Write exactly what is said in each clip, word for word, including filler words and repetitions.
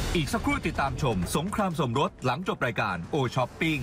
อีกสักครู่ติดตามชมสงครามสมรสหลังจบรายการโอช้อปปิ้ง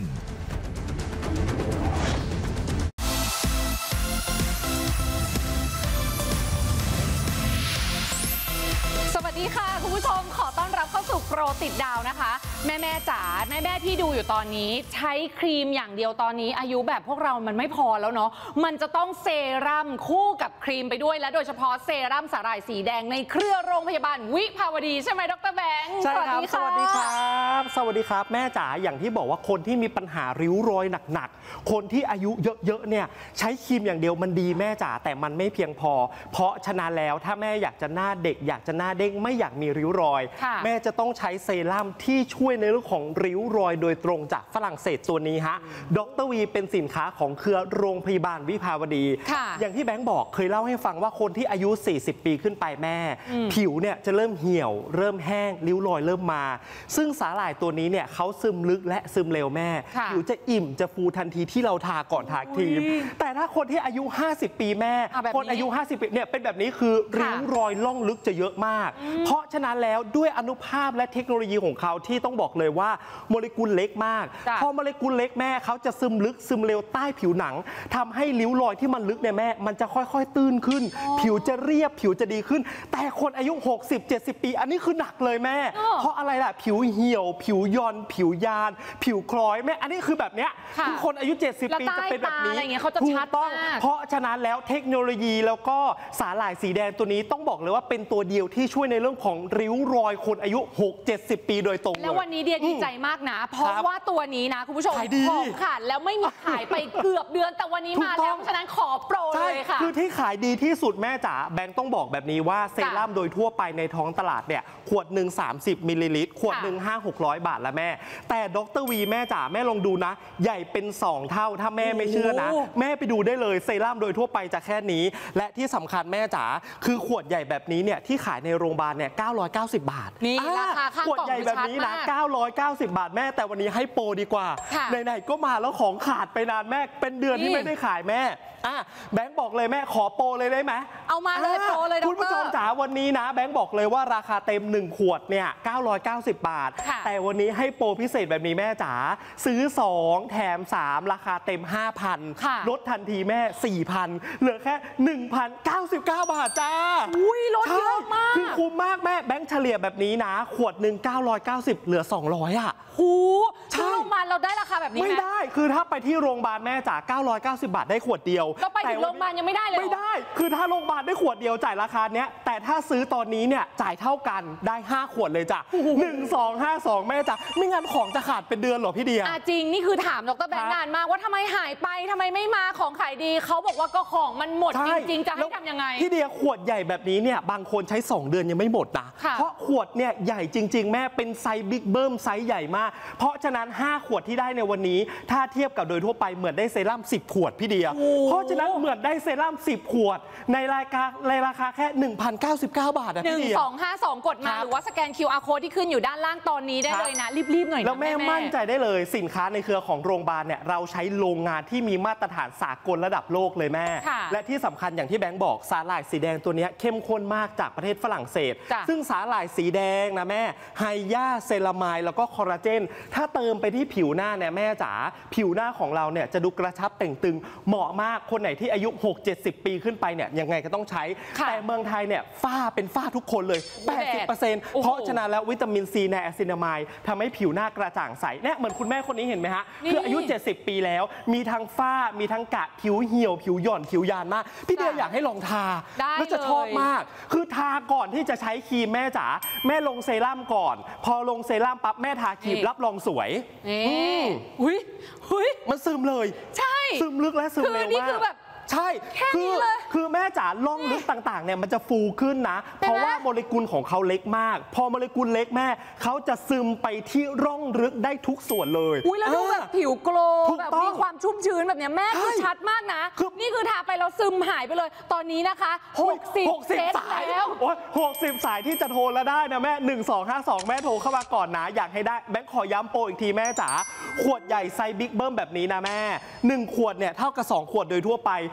สวัสดีค่ะคุณผู้ชมขอต้อนรับเข้าสู่โปรติดดาวนะคะแม่แม่จ๋าแม่แม่ที่ดูอยู่ตอนนี้ใช้ครีมอย่างเดียวตอนนี้อายุแบบพวกเรามันไม่พอแล้วเนาะมันจะต้องเซรั่มคู่กับครีมไปด้วยและโดยเฉพาะเซรั่มสาหร่ายสีแดงในเครือโรงพยาบาลวิภาวดีใช่ไหมดร.แบงค์ใช่ครับสวัสดีครับสวัสดีครับแม่จ๋าอย่างที่บอกว่าคนที่มีปัญหาริ้วรอยหนักๆคนที่อายุเยอะๆเนี่ยใช้ครีมอย่างเดียวมันดีแม่จ๋าแต่มันไม่เพียงพอเพราะฉะนั้นแล้วถ้าแม่อยากจะหน้าเด็กอยากจะหน้าเด้งไม่อยากมีริ้วรอยแม่จะต้องใช้เซรั่มที่ช่วยในเรื่องของริ้วรอยโดยตรงจากฝรั่งเศสตัวนี้ฮะดร.วีเป็นสินค้าของเครือโรงพยาบาลวิภาวดีอย่างที่แบงค์บอกเคยเล่าให้ฟังว่าคนที่อายุสี่สิบปีขึ้นไปแม่ผิวเนี่ยจะเริ่มเหี่ยวเริ่มแห้งริ้วรอยเริ่มมาซึ่งสาหร่ายตัวนี้เนี่ยเขาซึมลึกและซึมเร็วแม่ผิวจะอิ่มจะฟูทันทีที่เราทาก่อนทาครีมแต่ถ้าคนที่อายุห้าสิบปีแม่คนอายุห้าสิบปีเนี่ยเป็นแบบนี้คือริ้วรอยล่องลึกจะเยอะมากเพราะฉะนั้นแล้วด้วยอนุภาพและเทคโนโลยีของเขาที่ต้องบอกเลยว่าโมเลกุลเล็กมากพอโมเลกุลเล็กแม่เขาจะซึมลึกซึมเร็วใต้ผิวหนังทำให้ริ้วรอยที่มันลึกเนี่ยแม่มันจะค่อยๆตื้นขึ้นผิวจะเรียบผิวจะดีขึ้นแต่คนอายุหกสิบ เจ็ดสิบปีอันนี้คือหนักเลยแม่เพราะอะไรล่ะผิวเหี่ยวผิวย่อนผิวยานผิวคล้อยแม่อันนี้คือแบบเนี้ยคือคนอายุเจ็ดสิบปีจะเป็นแบบนี้ถูกต้องเพราะฉะนั้นแล้วเทคโนโลยีแล้วก็สาหร่ายสีแดงตัวนี้ต้องบอกเลยว่าเป็นตัวเดียวที่ช่วยในเรื่องของริ้วรอยคนอายุหก เจ็ดสิบปีโดยตรงแล้ววันนี้เดียดีใจมากนะเพราะว่าตัวนี้นะคุณผู้ชมของขาดแล้วไม่มีขายไปเกือบเดือนแต่วันนี้มาแล้วเพราะฉะนั้นขอโปรเลยค่ะคือที่ขายดีที่สุดแม่จ๋าแบงค์ต้องบอกแบบนี้ว่าเซรั่มโดยทั่วไปในท้องตลาดเนี่ยขวดหนึ่งสามสิบมิลลิลิตรขวดหนึ่งห้าหกร้อยบาทละแม่แต่ดร.วีแม่จ๋าแม่ลองดูนะใหญ่เป็นสองเท่าถ้าแม่ไม่เชื่อนะแม่ไปดูได้เลยเซรั่มโดยทั่วไปจะแค่นี้และที่สำคัญแม่จ๋าคือขวดใหญ่แบบนี้เนี่ยที่ขายในโรงพยาบาลเนี่ยเก้าร้อยเก้าสิบบาทนี่ราคาข้างกล่องขวดใหญ่แบบนี้นะเก้าร้อยเก้าสิบบาทแม่แต่วันนี้ให้โปรดีกว่าไหนๆก็มาแล้วของขาดไปนานแม่เป็นเดือนที่ไม่ได้ขายแม่อ่ะแบงค์บอกเลยแม่ขอโปรเลยได้ไหมเอามาเลยโปรเลยคุณผู้ชมจ๋าวันนี้นะแบงค์บอกเลยว่าราคาเต็มหนึ่งขวดเนี่ยเก้าร้อยเก้าสิบบาทแต่วันนี้ให้โปรพิเศษแบบนี้แม่จ๋าซื้อสองแถมสามราคาเต็ม ห้าพัน ลดทันทีแม่ สี่พัน เหลือแค่ หนึ่งพันเก้าสิบเก้า บาทจ้าอุ้ยลดเยอะมากคือคุ้มมากแม่แบงค์เฉลี่ยแบบนี้นะขวดหนึ่งเก้าร้อยเก้าสิบเหลือสองร้อยอ่ะหูที่โรงพยาบาลเราได้ราคาแบบนี้ไหมไม่ได้คือถ้าไปที่โรงพยาบาลแม่จ๋าเก้าร้อยเก้าสิบบาทได้ขวดเดียวก็ไปถึงโรงพยาบาลยังไม่ได้เลยไม่ได้คือถ้าโรงพยาบาลได้ขวดเดียวจ่ายราคาเนี้ยแต่ถ้าซื้อตอนนี้เนี่ยจ่ายเท่ากันได้ห้าขวดเลยจ้ะหนึ่ง สอง ห้า สองแม่จ๋าไม่งั้นของจะขาดเป็นเดือนหรอพี่เดียจริงนี่คือถามดร.แบงค์นานมากว่าทำไมหายไปทำไมไม่มาของขายดีเขาบอกว่าก็ของมันหมดจริงๆจะให้ทำยังไงพี่เดียขวดใหญ่แบบนี้เนี่ยบางคนใช้สองเดือนยังไม่หมดนะเพราะขวดเนี่ยใหญ่จริงๆแม่เป็นไซส์บิ๊กเบิ้มไซส์ใหญ่มากเพราะฉะนั้นห้าขวดที่ได้ในวันนี้ถ้าเทียบกับโดยทั่วไปเหมือนได้เซรั่มสิบขวดพี่เดียเพราะฉะนั้นเหมือนได้เซรั่มสิบขวดในราคาในราคาแค่ หนึ่งพันเก้าสิบเก้า บาทนะพี่เดียหนึ่ง สอง ห้า สอง กดมาหรือว่าสแกน คิว อาร์ Code ที่ขึ้นอยู่ด้านล่างตอนนี้ได้เลยนะรีบๆหน่อยนะแล้วแม่มั่นใจได้เลยสินค้าในเครือของโรงพยาบาลเนี่ยเราใช้โรงงานที่มีมาตรฐานสากลระดับโลกเลยแม่และที่สำคัญอย่างที่แบงค์บอกสาหร่ายสีแดงตัวนี้เข้มข้นมากจากประเทศฝรั่งเศสซึ่งสาหร่ายสีแดงนะแม่ไฮยาเซรามายแล้วก็คอลลาเจนถ้าเติมไปที่ผิวหน้าเนี่ยแม่จ๋าผิวหน้าของเราเนี่ยจะดูกระชับเต่งตึงเหมาะมากคนไหนที่อายุหก เจ็ดสิบปีขึ้นไปเนี่ยยังไงก็ต้องใช้แต่เมืองไทยเนี่ยฝ้าเป็นฝ้าทุกคนเลย แปดสิบเปอร์เซ็นต์ เพราะฉะนั้นแล้ววิตามินซีในอะซินามายทำให้ผิวหน้ากระจ่างใสเนี่ยเหมือนคุณแม่คนนี้เห็นไหมฮะคืออายุเจ็ดสิบปีแล้วมีทั้งฝ้ามีทั้งกะผิวเหี่ยวผิวหย่อนผิวยานมากพี่เดียอยากให้ลองทาแล้วจะชอบมากคือทาก่อนที่จะใช้ครีมแม่จ๋าแม่ลงเซรั่มก่อนพอลงเซรั่มปั๊บแม่ทาครีมรับรองสวยอุ้ยอุ้ยมันซึมเลยใช่ซึมลึกและซึมเร็วมากใช่คือคือแม่จ๋าล่องลึกต่างๆเนี่ยมันจะฟูขึ้นนะเพราะว่าโมเลกุลของเขาเล็กมากพอโมเลกุลเล็กแม่เขาจะซึมไปที่ร่องลึกได้ทุกส่วนเลยอุ้ยแล้วดูแบบผิวโกลว์แบบมีความชุ่มชื้นแบบนี้แม่คือชัดมากนะนี่คือทาไปแล้วซึมหายไปเลยตอนนี้นะคะหกสิบสายแล้วโอ้ยหกสิบสายที่จะโทรแล้วได้นะแม่หนึ่ง สอง ห้า สองแม่โทรเข้ามาก่อนนะอยากให้ได้แบงค์ขอย้ำโปรอีกทีแม่จ๋าขวดใหญ่ไซส์บิ๊กเบิ้มแบบนี้นะแม่หนึ่งขวดเนี่ยเท่ากับสองขวดโดยทั่วไป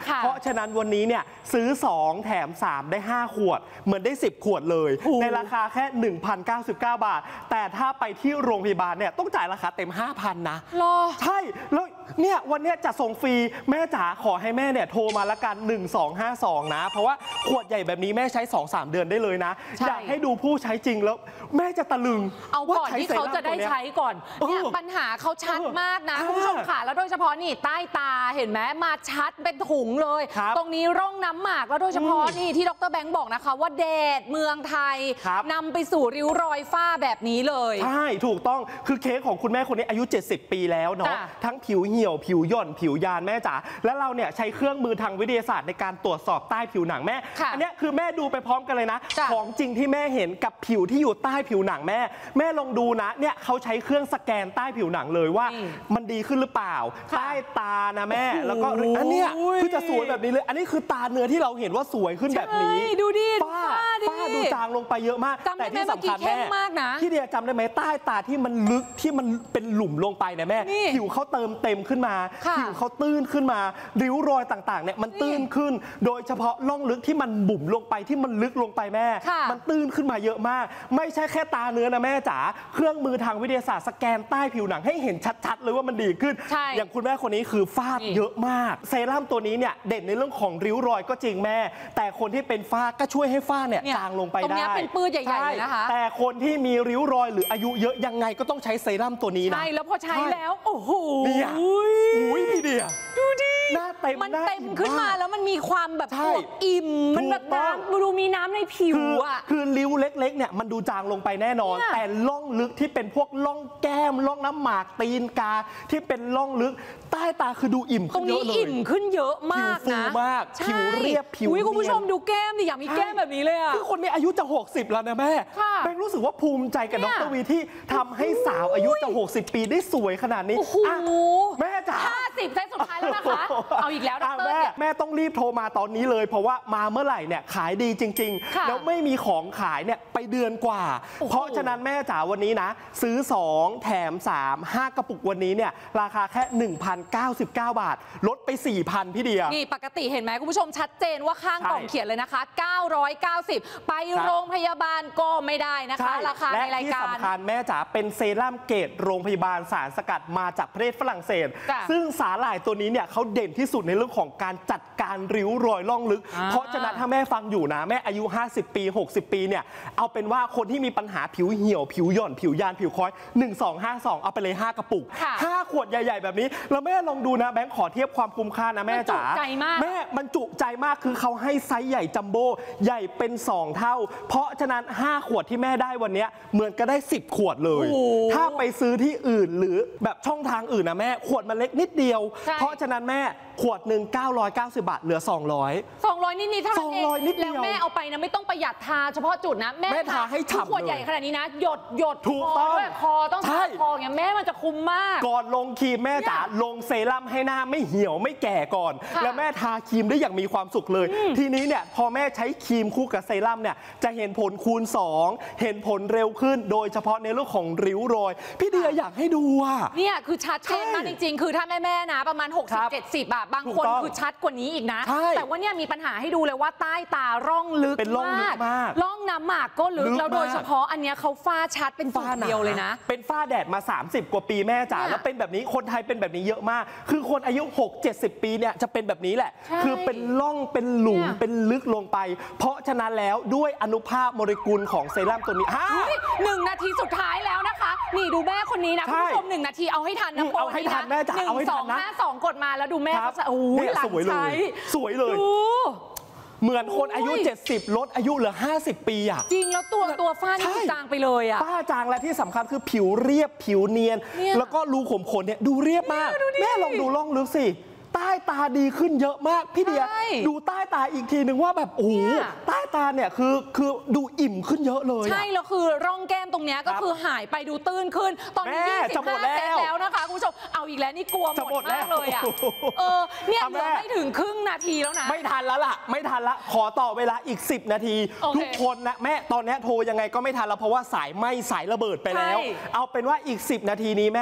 เพราะฉะนั้นวันนี้เนี่ยซื้อสองแถมสามได้ห้าขวดเหมือนได้สิบขวดเลยในราคาแค่ หนึ่งพันเก้าสิบเก้า บาทแต่ถ้าไปที่โรงพยาบาลเนี่ยต้องจ่ายราคาเต็ม ห้าพัน นะรอใช่แล้วเนี่ยวันนี้จะส่งฟรีแม่จ๋าขอให้แม่เนี่ยโทรมาละกันหนึ่งสองห้าสองนะเพราะว่าขวดใหญ่แบบนี้แม่ใช้ สองสาม เดือนได้เลยนะอยากให้ดูผู้ใช้จริงแล้วแม่จะตะลึงเอาก่อนที่เขาจะได้ใช้ก่อนเนี่ยปัญหาเขาชัดมากนะคุณผู้ชมค่ะแล้วโดยเฉพาะนี่ใต้ตาเห็นไหมมาชัดเป็นถุงเลยตรงนี้ร่องน้ำหมากแล้วโดยเฉพาะนี่ที่ดรแบงค์บอกนะคะว่าแดดเมืองไทยนำไปสู่ริ้วรอยฝ้าแบบนี้เลยใช่ถูกต้องคือเคสของคุณแม่คนนี้อายุเจ็ดสิบปีแล้วเนาะทั้งผิวเหี่ยวผิวหย่อนผิวยานแม่จ๋าแล้วเราเนี่ยใช้เครื่องมือทางวิทยาศาสตร์ในการตรวจสอบใต้ผิวหนังแม่อันนี้คือแม่ดูไปพร้อมกันเลยนะของจริงที่แม่เห็นกับผิวที่อยู่ใต้ผิวหนังแม่แม่ลองดูนะเนี่ยเขาใช้เครื่องสแกนใต้ผิวหนังเลยว่ามันดีขึ้นหรือเปล่าใต้ตานะแม่แล้วก็อันเนี้ยคือจะสวยแบบนี้เลยอันนี้คือตาเนื้อที่เราเห็นว่าสวยขึ้นแบบนี้ดูดิฝ้าฝ้าดูจางลงไปเยอะมากแต่ที่สำคัญแม่ที่เดียจำได้ไหมใต้ตาที่มันลึกที่มันเป็นหลุมลงไปนะแม่ผิวเขาเติมเต็มขึ้นมาผิวเขาตื้นขึ้นมาริ้วรอยต่างๆเนี่ยมันตื้นขึ้นโดยเฉพาะร่องลึกที่มันบุ๋มลงไปที่มันลึกลงไปแม่มันตื้นขึ้นมาเยอะมากไม่ใช่แค่ตาเนื้อนะแม่จ๋าเครื่องมือทางวิทยาศาสตร์สแกนใต้ผิวหนังให้เห็นชัดๆเลยว่ามันดีขึ้นอย่างคุณแม่คนนี้คือฝ้าเยอะมากเซรั่มตัวนี้เนี่ยเด่นในเรื่องของริ้วรอยก็จริงแม่แต่คนที่เป็นฝ้าก็ช่วยให้ฝ้าเนี่ยจางลงไปได้ตรงนี้เป็นปื้ดใหญ่ๆเลยนะคะแต่คนที่มีริ้วรอยหรืออายุเยอะยังไงก็ต้องใช้เซรั่มตัวนี้นะใช่แล้วพอใช้แล้วโอ้โหเนี่ยอุ้ยพี่เดียดูดิหน้าเต็มมันเต็มขึ้นมาแล้วมันมีความแบบอวบอิ่มมันแบบน้ำดูมีน้ำในผิวอ่ะคือริ้วเล็กๆเนี่ยมันดูจางลงไปแน่นอนแต่ล่องลึกที่เป็นพวกล่องแก้มล่องน้ำหมากตีนกาที่เป็นล่องลึกใต้ตาคือดูอิ่มขึ้นเยอะเลยตรงนี้อิ่มขึ้นเยอะมากนะผิวฟูมากผิวเรียบผิวเนียนคุณผู้ชมดูแก้มดิอยากมีแก้มแบบนี้เลยอ่ะคือคนนี้อายุจะหกสิบแล้วนะแม่แบงค์รู้สึกว่าภูมิใจกับดรวีที่ทำให้สาวอายุจะหกสิบปีได้สวยขนาดนี้โอ้โหแม่จ๋าห้าสิบเซตสุดท้ายแล้วนะคะเอาอีกแล้วดรแม่แม่ต้องรีบโทรมาตอนนี้เลยเพราะว่ามาเมื่อไหร่เนี่ยขายดีจริงๆแล้วไม่มีของขายเนี่ยไปเดือนกว่าเพราะฉะนั้นแม่จ๋าวันนี้นะซื้อสองแถมสาม ห้ากระปุกวันนี้เนี่ยราคาแค่ หนึ่งพันเก้าสิบเก้า บาทลดไป สี่พัน พี่เดียนี่ปกติเห็นไหมคุณผู้ชมชัดเจนว่าข้างกล่องเขียนเลยนะคะเก้าร้อยเก้าสิบไปโรงพยาบาลก็ไม่ได้นะคะราคาในรายการและที่สำคัญแม่จ๋าเป็นเซรั่มเกรดโรงพยาบาลสารสกัดมาจากประเทศฝรั่งเศสซึ่งสาหร่ายตัวนี้เนี่ยเขาเด่นที่สุดในเรื่องของการจัดการริ้วรอยล่องลึกเพราะฉะนั้นถ้าแม่ฟังอยู่นะแม่อายุห้าสิบปีหกสิบปีเนี่ยเอาเป็นว่าคนที่มีปัญหาผิวเหี่ยวผิวหย่อนผิวยานผิวคอยหนึ่ง สอง ห้า สองเอาไปเลยห้ากระปุกห้าขวดใหญ่ๆแบบนี้แล้วแม่ลองดูนะแบงค์ขอเทียบความคุ้มค่านะแม่จ๋าแม่มันจุใจมากคือเขาให้ไซส์ใหญ่จัมโบ้ใหญ่เป็นสองเท่าเพราะฉะนั้นห้าขวดที่แม่ได้วันนี้เหมือนก็ได้สิบขวดเลยถ้าไปซื้อที่อื่นหรือแบบช่องทางอื่นนะแม่ขวดมันเล็กนิดเดียวเพราะฉะนั้นแม่ขวดหนึ่งเก้าร้อยเก้าสิบบาทเหลือสองร้อยสองร้อยนิดๆเท่านั้นเองแล้วแม่เอาไปนะไม่ต้องประหยัดทาเฉพาะจุดนะแม่ทาให้ฉ่ำขวดใหญ่ขนาดนี้นะหยดหยดถูกต้องด้วยคอต้องทาคออย่างเงี้ยแม่มันจะคุ้มมากก่อนลงครีมแม่จ๋าลงเซรั่มให้หน้าไม่เหี่ยวไม่แก่ก่อนแล้วแม่ทาครีมได้อย่างมีความสุขเลยทีนี้เนี่ยพอแม่ใช้ครีมคู่กับเซรั่มเนี่ยจะเห็นผลคูณสองเห็นผลเร็วขึ้นโดยเฉพาะในเรื่องของริ้วรอยพี่เดียอยากให้ดูอ่ะเนี่ยคือชัดเจนมากจริงๆคือถ้าแม่ๆนะประมาณหกสิบ เจ็ดสิบอ่ะบางคนคือชัดกว่านี้อีกนะแต่ว่าเนี่ยมีปัญหาให้ดูเลยว่าใต้ตาร่องลึกเป็นร่องลึกมากร่องน้ำหมากก็ลึกแล้วโดยเฉพาะอันเนี้ยเขาฝ้าชัดเป็นจุดเดียวเลยนะเป็นฝ้าแดดมาสามสิบกว่าปีแม่จ๋าแล้วเป็นแบบนี้คนไทยเป็นแบบนี้เยอะมากคือคนอายุหก เจ็ดสิบปีเนี่ยจะเป็นแบบนี้แหละคือเป็นร่องเป็นหลุมเป็นลึกลงไปเพราะฉะนั้นแล้วด้วยอนุภาคโมเลกุลของเซรั่มตัวนี้หนึ่งนาทีสุดท้ายแล้วนะคะนี่ดูแม่คนนี้นะคุณผู้ชมหนึ่งนาทีเอาให้ทันนะเอาให้ทันแม่จ๋าเอาให้ทันนะหนึ่ง สอง ห้า สองกดมาแล้วดูแม่เขาจะโอ้ยหลังใช้สวยเลยเหมือนคนอายุเจ็ดสิบลดอายุเหลือห้าสิบปีอ่ะจริงแล้วตัวตัวฝ้านี่จางไปเลยอ่ะฝ้าจางและที่สำคัญคือผิวเรียบผิวเนียนแล้วก็รูขุมขนเนี่ยดูเรียบมากแม่ลองดูร่องลึกสิใต้ตาดีขึ้นเยอะมากพี่เดียดูใต้ตาอีกทีหนึ่งว่าแบบโอ้โหใต้ตาเนี่ยคือคือดูอิ่มขึ้นเยอะเลยใช่แล้วคือร่องแก้มตรงเนี้ยก็คือหายไปดูตื้นขึ้นตอนนี้ยี่สิบห้าเซตแล้วนะคะคุณผู้ชมเอาอีกแล้วนี่กลัวหมดมากเลยอ่ะเออเนี่ยเหลือไม่ถึงครึ่งนาทีแล้วนะไม่ทันแล้วล่ะไม่ทันละขอต่อเวลาอีกสิบนาทีทุกคนนะแม่ตอนนี้โทรยังไงก็ไม่ทันแล้วเพราะว่าสายไหม้สายระเบิดไปแล้วเอาเป็นว่าอีกสิบนาทีนี้แม่